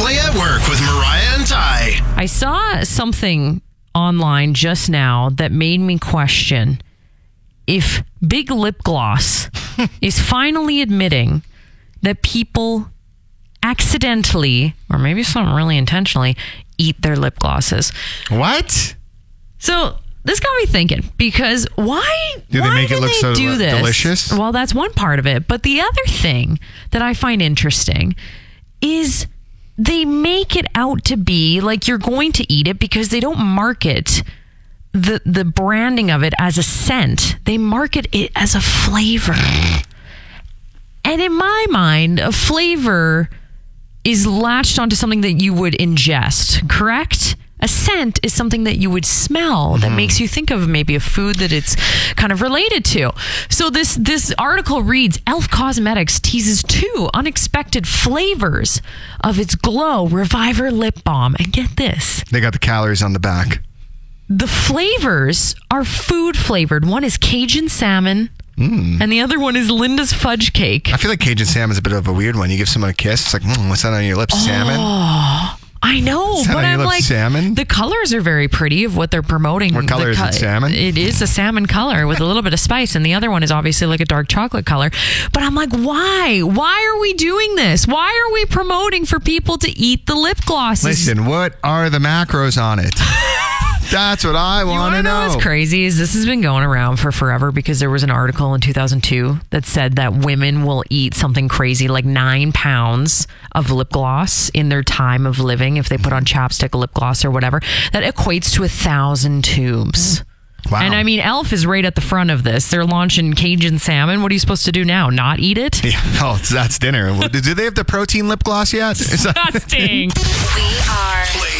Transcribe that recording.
Replay at Work with Mariah and Ty. I saw something online just now that made me question if Big Lip Gloss is finally admitting that people accidentally, or maybe some really intentionally, eat their lip glosses. What? So this got me thinking, because why do they make it look so delicious? Well, that's one part of it. But the other thing that I find interesting is they make it out to be like you're going to eat it, because they don't market the branding of it as a scent. They market it as a flavor. And in my mind, a flavor is latched onto something that you would ingest, correct? A scent is something that you would smell that makes you think of maybe a food that it's kind of related to. So this article reads, Elf Cosmetics teases 2 unexpected flavors of its Glow Reviver Lip Balm. And get this. They got the calories on the back. The flavors are food flavored. One is Cajun salmon. And the other one is Linda's fudge cake. I feel like Cajun salmon is a bit of a weird one. You give someone a kiss, it's like, what's that on your lips? Salmon? Oh, I know, but I'm like, salmon? The colors are very pretty of what they're promoting. What color is it? Salmon? It is a salmon color with a little bit of spice, and the other one is obviously like a dark chocolate color. But I'm like, why? Why are we doing this? Why are we promoting for people to eat the lip glosses? Listen, what are the macros on it? That's what I want to know. What's crazy is this has been going around for forever, because there was an article in 2002 that said that women will eat something crazy like 9 pounds of lip gloss in their time of living if they put on chapstick, lip gloss, or whatever. That equates to 1,000 tubes. Wow. And I mean, Elf is right at the front of this. They're launching Cajun salmon. What are you supposed to do now? Not eat it? Yeah. Oh, that's dinner. Do they have the protein lip gloss yet? Disgusting. We are